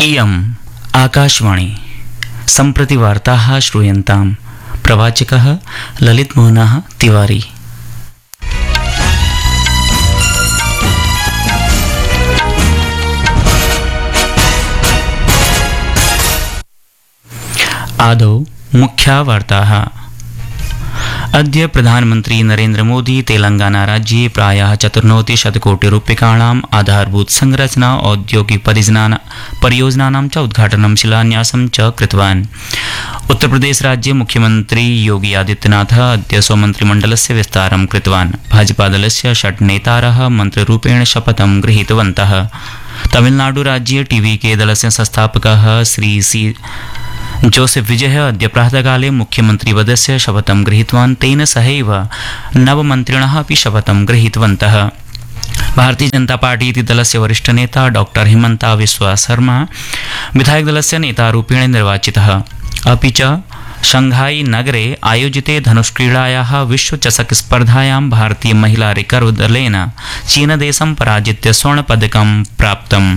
इयम् आकाशवाणी सम्प्रति वार्ताः श्रूयन्ताम्। प्रवाचकः ललितमोहनः तिवारी। आदौ मुख्या वार्ताः। अद्य प्रधानमन्त्री नरेन्द्र मोदी तेलंगाना राज्ये प्रायः 94 कोटिरूप्यकाणाम् आधारभूत संरचना औद्योगिक परियोजनानां च उद्घाटनं शिलान्यासं च कृतवान्। उत्तरप्रदेश राज्ये मुख्यमन्त्री योगी आदित्यनाथ अद्य स्वमन्त्रिमण्डलस्य विस्तारं कृतवान्। भाजपादलस्य 6 नेतारः मन्त्रिरूपेण शपथं गृहीतवन्तः। तमिलनाडु राज्ये टीवीके दलस्य संस्थापकः श्री सी जोसेफ विजय अद्य प्रातःकाले मुख्यमन्त्रिपदस्य शपथं गृहीतवान्। तेन सहैव नवमन्त्रिणः अपि शपथं गृहीतवन्तः। भारतीय जनता पार्टी इति दलस्य वरिष्ठनेता डॉक्टर हिमंता बिस्वा शर्मा विधायक दलस्य नेतारूपेण निर्वाचितः। अपि च शंघाई नगरे आयोजिते धनुष्क्रीडायाः विश्वचषक स्पर्धायां भारतीय महिला रिकर्व दलेन चीनदेशं पराजित्य स्वर्णपदकं प्राप्तम्।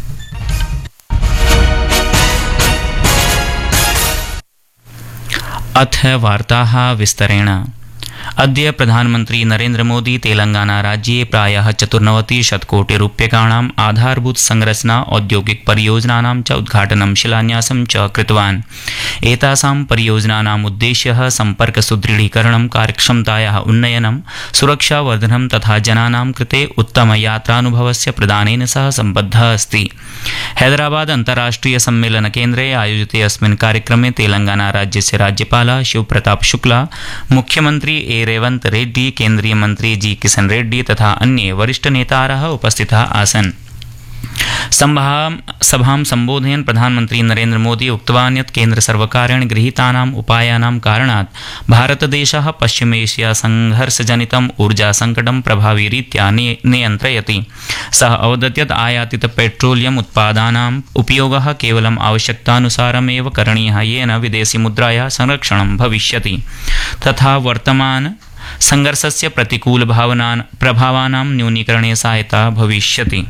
अथ वार्ताः विस्तरेण। अद्य प्रधानमन्त्री नरेन्द्र मोदी तेलंगाना राज्ये प्रायः 94 कोटिरूप्यकाणाम् आधारभूत संरचना औद्योगिक परियोजनानां च उद्घाटनं शिलान्यासं च कृतवान्। एतासां परियोजनानाम् उद्देश्यः सम्पर्क सुदृढीकरणं, कार्यक्षमतायाः उन्नयनं, सुरक्षावर्धनं तथा जनानां कृते उत्तम यात्रानुभवस्य प्रदानेन सह सम्बद्धः अस्ति। हैदराबाद अन्ताराष्ट्रिय सम्मेलन केन्द्रे आयोजिते अस्मिन् कार्यक्रमे तेलंगाना राज्यस्य राज्यपालः शिवप्रताप शुक्ला, मुख्यमन्त्री ए रेवंत रेड्डी, केन्द्रीय मंत्री जी किशन रेड्डी तथा अन्ये वरिष्ठ नेतारः उपस्थिताः आसन्। सभां सम्बोधयन् प्रधानमन्त्री नरेन्द्र मोदी उक्तवान् यत् केन्द्र सर्वकारेण गृहीतानाम् उपायानां कारणात् भारतदेशः पश्चिम एशिया संघर्षजनितम् ऊर्जा संकटं प्रभावीरीत्या नियन्त्रयति। सः अवदत् यत् आयातित पेट्रोलियम उत्पादानाम् उपयोगः केवलम् आवश्यकतानुसारमेव करणीयः, येन विदेशी मुद्रायाः संरक्षणं भविष्यति तथा वर्तमान संघर्षस्य प्रतिकूल प्रभावानां न्यूनीकरणे सहायता भविष्यति।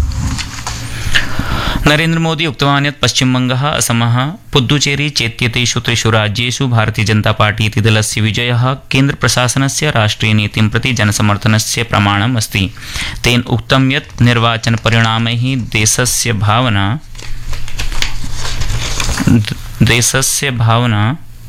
नरेन्द्र मोदी उक्तवान् यत् पश्चिमबङ्गः, असमः, पुद्दुचेरी चेत्येतेषु 3 राज्येषु भारतीय जनता पार्टी इति दलस्य विजयः केन्द्रप्रशासनस्य राष्ट्रियनीतिं प्रति जनसमर्थनस्य प्रमाणम् अस्ति। तेन उक्तं यत् निर्वाचनपरिणामैः देशस्य भावना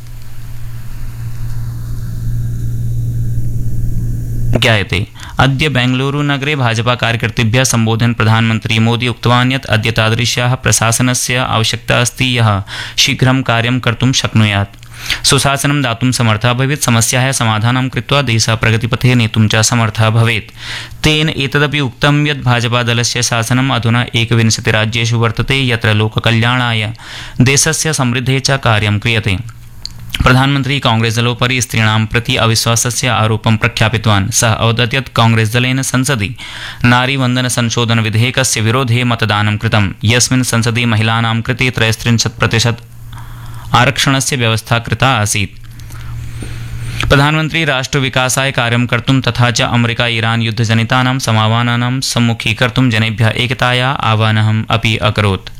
ज्ञायते। अद्य बेंगलुरु नगरे भाजपा कार्यकर्तृभ्यः सम्बोधयन् प्रधानमन्त्री मोदी उक्तवान् यत् अद्य तादृश्याः प्रशासनस्य आवश्यकता अस्ति यः शीघ्रं कार्यं कर्तुं शक्नुयात्, सुशासनं दातुं समर्थः भवेत्, समस्यायाः समाधानं कृत्वा देशः प्रगतिपथे नेतुं च समर्थः भवेत्। तेन एतदपि उक्तं यत् भाजपादलस्य शासनम् अधुना 21 राज्येषु वर्तते यत्र लोककल्याणाय देशस्य समृद्धेः च कार्यं क्रियते। प्रधानमन्त्री कांग्रेस दलोपरि स्त्रीणां प्रति अविश्वासस्य आरोपं प्रख्यापितवान्। सः अवदत् यत् कांग्रेस दलेन संसदि नारीवन्दन संशोधन विधेयकस्य विरोधे मतदानं कृतं, यस्मिन् संसदि महिलानां कृते 63% आरक्षणस्य व्यवस्था कृता आसीत्। प्रधानमन्त्री राष्ट्रविकासाय कार्यं कर्तुं तथा च अमेरिका ईरान युद्धजनितानां समावानानां सम्मुखीकर्तुं जनेभ्यः एकतायाः आह्वानम् अपि अकरोत्।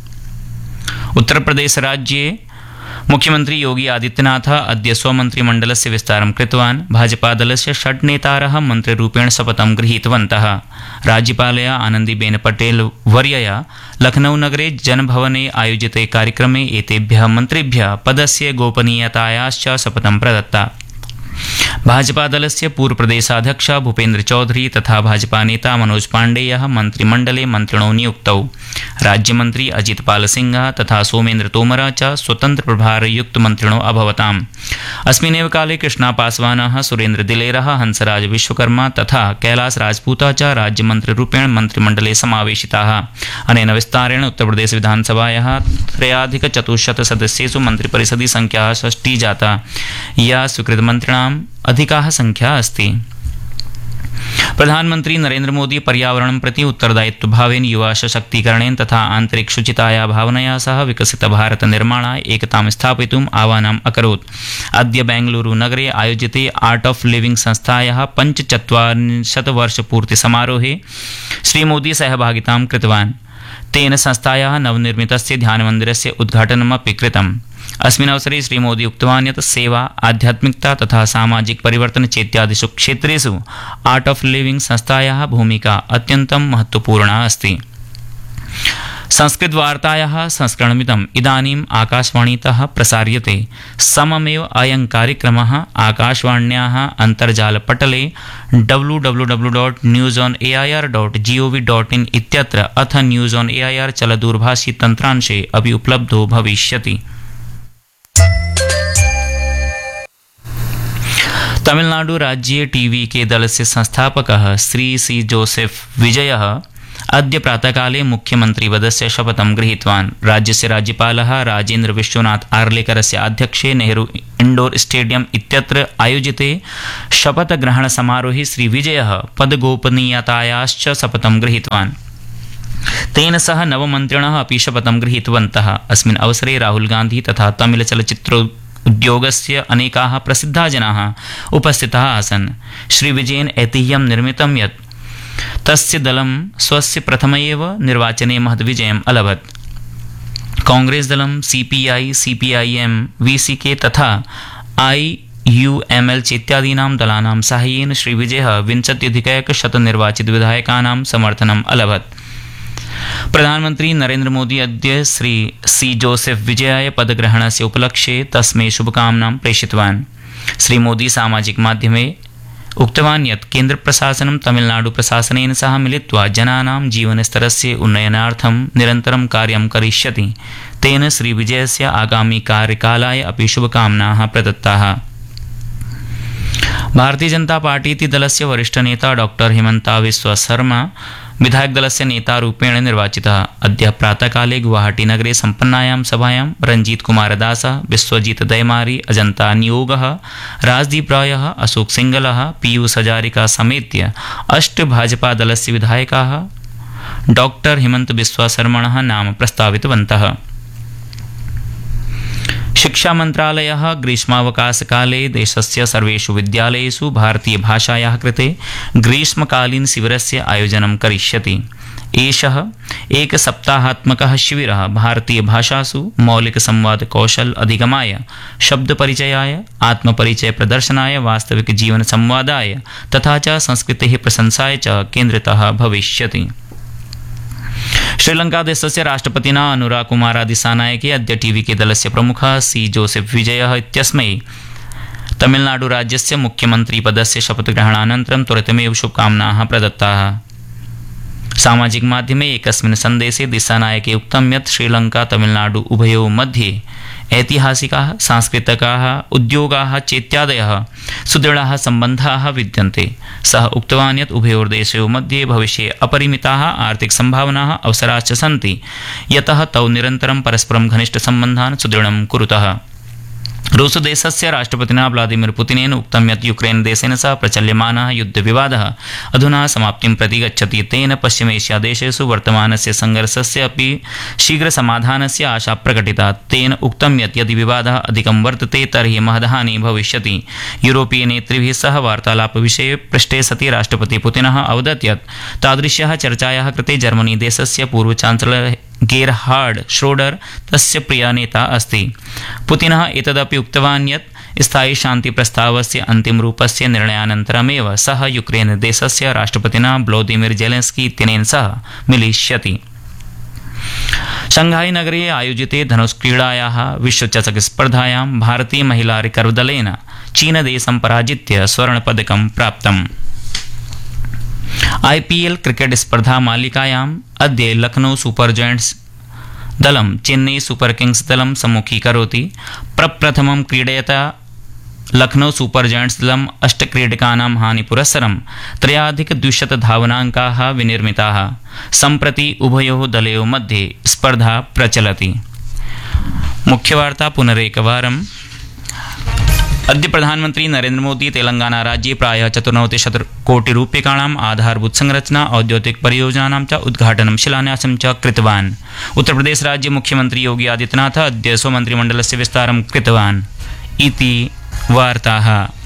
उत्तरप्रदेश राज्ये मुख्यमंत्री योगी आदित्यनाथ अद्य स्वमन्त्रिमण्डलस्य विस्तारं कृतवान्। भाजपादलस्य 6 नेतारः मन्त्रिरूपेण शपथं गृहीतवन्तः। राज्यपालया आनन्दीबेन पटेल वर्यया लखनऊ नगरे जनभवने आयोजिते कार्यक्रमे एतेभ्यः मन्त्रिभ्यः पदस्य गोपनीयतायाश्च शपथं प्रदत्ता। भाजपादलस्य पूर्वप्रदेशाध्यक्ष भूपेन्द्र चौधरी तथा भाजपा नेता मनोज पाण्डेयः मन्त्रिमण्डले मन्त्रिणो नियुक्तौ। राज्यमन्त्री अजित पाल सिंह तथा सोमेन्द्र तोमर च स्वतन्त्र प्रभारयुक्त मन्त्रिणो अभवताम्। अस्मिन्नेव काले कृष्णा पासवानः, सुरेन्द्र दिलेरः, हंसराज विश्वकर्मा तथा कैलाश राजपूतः च राज्यमन्त्रिरूपेण मन्त्रिमण्डले समावेशिताः। अनेन विस्तारेण उत्तरप्रदेश विधानसभायाः 3,400 सदस्येषु मन्त्रिपरिषदि संख्या 6 जाता, या स्वीकृतमन्त्रिणाम् अधिकाः संख्या अस्ति। प्रधानमन्त्री नरेन्द्र मोदी पर्यावरणं प्रति उत्तरदायित्वभावेन युवा सशक्तीकरणेन तथा आन्तरिक शुचिताया भावनया सह विकसित भारत निर्माणाय एकतां स्थापयितुम् आह्वानम् अकरोत्। अद्य बेंगलुरु नगरे आयोजिते आर्ट ऑफ लिविंग संस्थायाः 45 वर्षपूर्तिसमारोहे श्रीमोदी सहभागितां कृतवान्। तेन संस्थायाः नवनिर्मितस्य ध्यानमन्दिरस्य उद्घाटनमपि कृतम्। अस्मिन् अवसरे श्रीमोदी उक्तवान् यत् सेवा, आध्यात्मिकता तथा सामाजिक परिवर्तन चेत्यादिषु क्षेत्रेषु आर्ट ऑफ लिविंग संस्थायाः भूमिका अत्यन्तं महत्वपूर्णा अस्ति। संस्कृतवार्तायाः संस्करणमिदम् इदानीम् आकाशवाणीतः प्रसार्यते। सममेव अयं कार्यक्रमः आकाशवाण्याः अन्तर्जालपटले www.newsonair.gov.in इत्यत्र अथ न्यूज़ ऑन एआईआर चलदूरभाषी तन्त्रांशे अपि उपलब्धो भविष्यति। तमिलनाडु राज्ये टीवी दलस्य संस्थापकः श्री सी जोसेफ विजयः अद्य प्रातःकाले मुख्यमन्त्रिपदस्य शपथं गृहीतवान्। राज्यस्य राज्यपालः राजेन्द्र विश्वनाथ आर्लेकरस्य आध्यक्षे नेहरू इण्डोर स्टेडियम इत्यत्र आयोजिते शपथग्रहणसमारोहे श्रीविजयः पदगोपनीयतायाश्च शपथं गृहीतवान्। तेन सह नवमन्त्रिणः अपि शपथं गृहीतवन्तः। अस्मिन् अवसरे राहुल गान्धी तथा तमिल चलच्चित्रोद्योगस्य अनेकाः प्रसिद्धाः जनाः उपस्थिताः आसन्। श्रीविजयेन ऐतिह्यं निर्मितं यत् तस्य दलं स्वस्य प्रथमैव निर्वाचने महद्विजयम् अलभत्। कांग्रेस दलं सीपीआई, सीपीआईएम, वीसीके तथा आईयूएमएल चेत्यादीनां दलानां साहाय्येन श्रीविजयः 20,100 निर्वाचितविधायकानां समर्थनम् अलभत्। प्रधानमन्त्री नरेन्द्र मोदी अद्य श्री सी जोसेफ विजयाय पदग्रहणस्य उपलक्ष्ये तस्मै शुभकामनां प्रेषितवान्। श्रीमोदी सामाजिक माध्यमे उक्तवान् यत् केन्द्रप्रशासनं तमिलनाडु प्रशासनेन सह मिलित्वा जनानां जीवनस्तरस्य उन्नयनार्थं निरन्तरं कार्यं करिष्यति। तेन श्रीविजयस्य आगामी कार्यकालाय अपि शुभकामनाः प्रदत्ताः। भारतीय जनता पार्टी दलस्य वरिष्ठनेता डॉक्टर हिमंता बिस्वा शर्मा विधायक दलस्य नेतारूपेण निर्वाचितः। अद्य प्रातःकाले गुवाहाटी-नगरे सम्पन्नायां सभायां रंजीत कुमार दासः, विश्वजीत दयमारी, अजंता नियोगः, राजदीप रायः, अशोक सिंगलः, पीयूष हजारिका समेत्य 8 भाजपा दलस्य विधायकाः डॉक्टर हिमंत बिस्वा शर्मणः नाम प्रस्तावितवन्तः। शिक्षा मन्त्रालयः ग्रीष्मावकाशकाले देशस्य सर्वेषु विद्यालयेषु भारतीयभाषायाः कृते ग्रीष्मकालीन शिविरस्य आयोजनं करिष्यति। एषः एकसप्ताहात्मकः शिविरः भारतीयभाषासु मौलिकसंवादकौशल अधिगमाय, शब्दपरिचयाय, आत्मपरिचय प्रदर्शनाय, वास्तविकजीवनसंवादाय तथा च संस्कृतेः प्रशंसाय च केन्द्रितः भविष्यति। श्रीलंका देशस्य राष्ट्रपतिना अनुरा कुमारा दिसानायके अद्य टीवी दलस्य प्रमुखः सी जोसेफ विजयः इत्यस्मै तमिलनाडु राज्यस्य मुख्यमन्त्रिपदस्य शपथग्रहणानन्तरं त्वरितमेव शुभकामनाः प्रदत्ताः। सामाजिक माध्यमे एकस्मिन् सन्देशे दिसानायके उक्तं यत् श्रीलंका तमिलनाडु उभयोः मध्ये ऐतिहासिकाः, सांस्कृतिकाः, उद्योगाः चेत्यादयः सुदृढाः सम्बन्धाः विद्यन्ते। सः उक्तवान् यत् उभयोर्देशयोः मध्ये भविष्ये अपरिमिताः आर्थिकसम्भावनाः अवसराश्च सन्ति, यतः तौ निरन्तरं परस्परं घनिष्ठसम्बन्धान् सुदृढं कुरुतः। रूसदेशस्य राष्ट्रपतिना व्लादिमीर पुतिनेन उक्तं यत् यूक्रेन देशेन सह प्रचल्यमानः युद्धविवादः अधुना समाप्तिं प्रति गच्छति। तेन पश्चिमेशियादेशेषु वर्तमानस्य संघर्षस्य अपि शीघ्रसमाधानस्य आशा प्रकटिता। तेन उक्तं यत् यदि विवादः अधिकं वर्तते तर्हि महद्हानिः भविष्यति। यूरोपीयनेतृभिः सह वार्तालापविषये पृष्टे सति राष्ट्रपति पुतिनः अवदत् यत् तादृश्याः चर्चायाः कृते जर्मनी देशस्य पूर्वचान्सलर् गेरहार्ड श्रोडर तस्य प्रियनेता अस्ति। पुतिनः एतदपि उक्तवान् यत् स्थायी शान्तिप्रस्तावस्य अन्तिमरूपस्य निर्णयानन्तरमेव सः यूक्रेन देशस्य राष्ट्रपतिना व्लादिमीर ज़ेलेन्स्की इत्यनेन सह मिलिष्यति। शंघाई नगरे आयोजिते धनुष्क्रीडायाः विश्वचषकस्पर्धायां भारतीय महिला रिकर्व दलेन चीनदेशं पराजित्य स्वर्णपदकं प्राप्तम्। आईपीएल क्रिकेट स्पर्धा मालिकायाम् अद्य लखनऊ सुपर जयंट्स दलं चेन्नई सुपर किंग्स दलं सम्मुखीकरोति। प्रप्रथमं क्रीडयता लखनऊ सुपर जयंट्स दलं 8 क्रीडकानां हानिपुरस्सरं 3,200 धावनाङ्काः विनिर्मिताः। सम्प्रति उभयोः दलयोः मध्ये स्पर्धा प्रचलति। मुख्यवार्ता पुनरेकवारम्। अद्य प्रधानमन्त्री नरेन्द्र मोदी तेलंगाना राज्ये प्रायः 94 कोटि रूप्यकाणाम् आधारभूत संरचना औद्योगिक परियोजनानां च उद्घाटनं शिलान्यासं च कृतवान्। उत्तरप्रदेश राज्य मुख्यमंत्री योगी आदित्यनाथ अद्य स्वमन्त्रिमण्डलस्य विस्तारं कृतवान्। इति वार्ताः।